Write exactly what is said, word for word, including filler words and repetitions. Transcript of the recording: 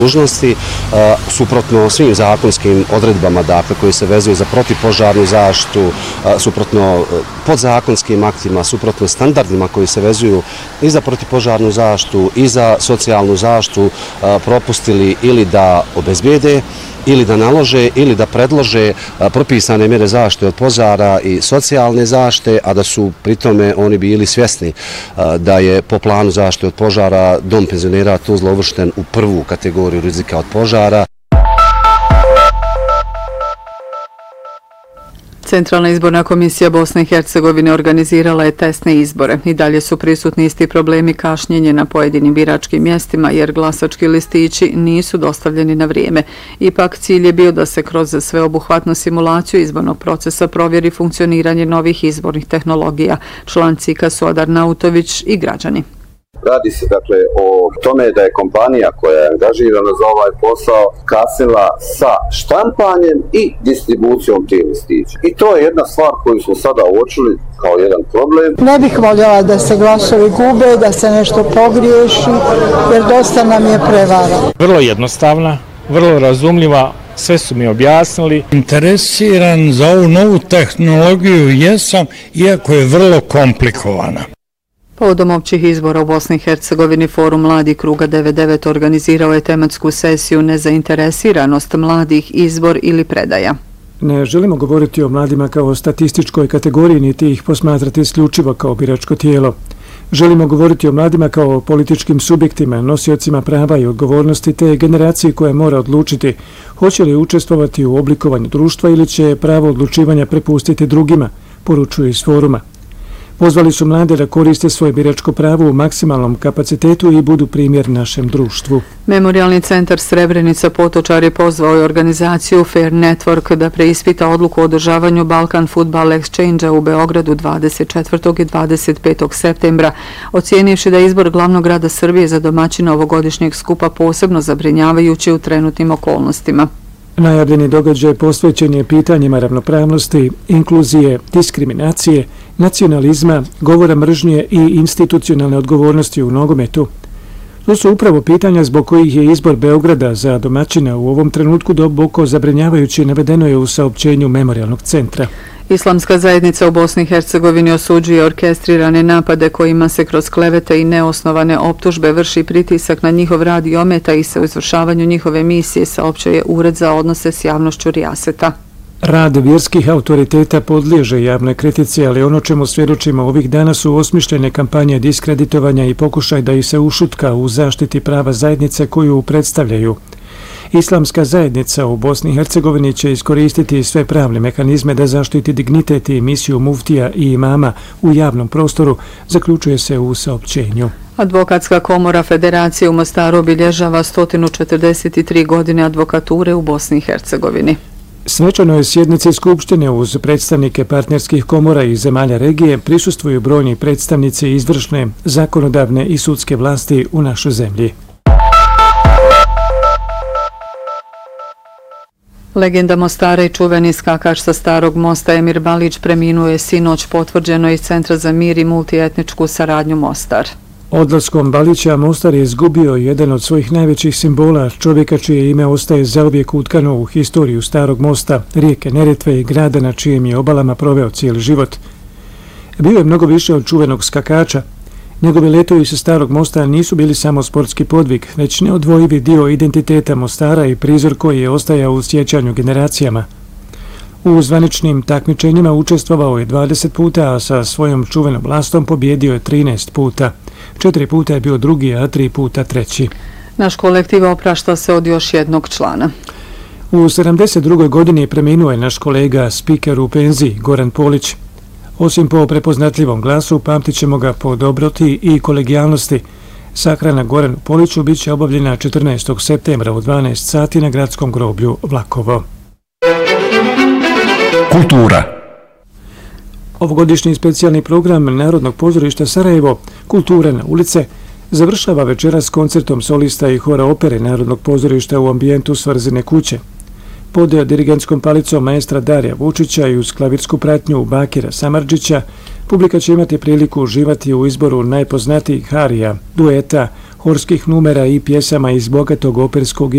dužnosti, suprotno svim zakonskim odredbama, dakle, koji se vezuju za protivpožarnu zaštitu, suprotno podzakonskim aktima, suprotno standardima koji se vezuju i za protivpožarnu zaštitu i za socijalnu zaštitu, propustili ili da obezbijede, ili da nalože, ili da predlože propisane mjere zaštite od požara i socijalne zaštite, a da su pri tome oni bili svjesni da je po planu zaštite od požara dom penzionera Tuzla uvršten u prvu kategoriju rizika od požara. Centralna izborna komisija Bosne i Hercegovine organizirala je testne izbore. I dalje su prisutni isti problemi kašnjenja na pojedinim biračkim mjestima jer glasački listići nisu dostavljeni na vrijeme. Ipak cilj je bio da se kroz sveobuhvatnu simulaciju izbornog procesa provjeri funkcioniranje novih izbornih tehnologija. Član C I K A su Adar Nautović i građani. Radi se dakle o tome da je kompanija koja je angažirana za ovaj posao kasnila sa štampanjem i distribucijom tih listića. I to je jedna stvar koju smo sada uočili kao jedan problem. Ne bih voljela da se glasovi gube, da se nešto pogriješi, jer dosta nam je prevara. Vrlo jednostavna, vrlo razumljiva. Sve su mi objasnili. Interesiran za ovu novu tehnologiju jesam, iako je vrlo komplikovana. Povodom općih izbora u Bosni i Hercegovini Forum Mladi Kruga devedeset devet organizirao je tematsku sesiju Nezainteresiranost mladih, izbor ili predaja. Ne želimo govoriti o mladima kao o statističkoj kategoriji, niti ih posmatrati isključivo kao biračko tijelo. Želimo govoriti o mladima kao o političkim subjektima, nosiocima prava i odgovornosti te generaciji koja mora odlučiti hoće li učestvovati u oblikovanju društva ili će pravo odlučivanja prepustiti drugima, poručuju iz foruma. Pozvali su mlade da koriste svoje biračko pravo u maksimalnom kapacitetu i budu primjer našem društvu. Memorijalni centar Srebrenica Potočar je pozvao i organizaciju Fair Network da preispita odluku o održavanju Balkan Football Exchange-a u Beogradu dvadeset četvrtog i dvadeset petog septembra, ocijenivši da je izbor glavnog grada Srbije za domaćina ovogodišnjeg skupa posebno zabrinjavajući u trenutnim okolnostima. Najavljeni događaj posvećen je pitanjima ravnopravnosti, inkluzije, diskriminacije, nacionalizma, govora mržnje i institucionalne odgovornosti u nogometu. To su upravo pitanja zbog kojih je izbor Beograda za domaćina u ovom trenutku duboko zabrinjavajući, navedeno je u saopćenju Memorijalnog centra. Islamska zajednica u Bosni i Hercegovini osuđuje orkestrirane napade kojima se kroz klevete i neosnovane optužbe vrši pritisak na njihov rad i ometa i se u izvršavanju njihove misije, saopćuje Ured za odnose s javnošću Rijaseta. Rad vjerskih autoriteta podliježe javnoj kritici, ali ono čemu svjedočimo ovih dana su osmišljene kampanje diskreditovanja i pokušaj da ih se ušutka u zaštiti prava zajednice koju predstavljaju. Islamska zajednica u Bosni i Hercegovini će iskoristiti sve pravne mehanizme da zaštiti dignitet i misiju muftija i imama u javnom prostoru, zaključuje se u saopćenju. Advokatska komora Federacije u Mostaru obilježava sto četrdeset tri godine advokature u Bosni i Hercegovini. Svečanoj sjednici Skupštine uz predstavnike partnerskih komora i zemalja regije prisustvuju brojni predstavnici izvršne, zakonodavne i sudske vlasti u našoj zemlji. Legenda Mostara i čuveni skakač sa Starog mosta Emir Balić preminuo je sinoć, potvrđeno iz Centra za mir i multietničku saradnju Mostar. Odlaskom Balića Mostar je izgubio jedan od svojih najvećih simbola, čovjeka čije ime ostaje zauvijek utkano u historiju Starog mosta, rijeke Neretve i grada na čijem je obalama proveo cijeli život. Bio je mnogo više od čuvenog skakača. Njegovi letovi sa Starog mosta nisu bili samo sportski podvig, već neodvojivi dio identiteta Mostara i prizor koji je ostajao u sjećanju generacijama. U zvaničnim takmičenjima učestvovao je dvadeset puta, a sa svojom čuvenom lastom pobjedio je trinaest puta. Četiri puta je bio drugi, a tri puta treći. Naš kolektiv oprašta se od još jednog člana. U sedamdeset drugoj godini preminuo je naš kolega, spiker u penziji, Goran Polić. Osim po prepoznatljivom glasu, pamtit ćemo ga po dobroti i kolegijalnosti. Sahrana Goranu Poliću bit će obavljena četrnaestog septembra u dvanaest sati na gradskom groblju Vlakovo. Kultura. Ovogodišnji specijalni program Narodnog pozorišta Sarajevo, Kultura na ulice, završava večeras koncertom solista i hora opere Narodnog pozorišta u ambijentu Svrzine kuće. Pod dirigentskom palicom maestra Darija Vučića i uz klavirsku pratnju Bakira Samardžića, publika će imati priliku uživati u izboru najpoznatijih arija, dueta, horskih numera i pjesama iz bogatog operskog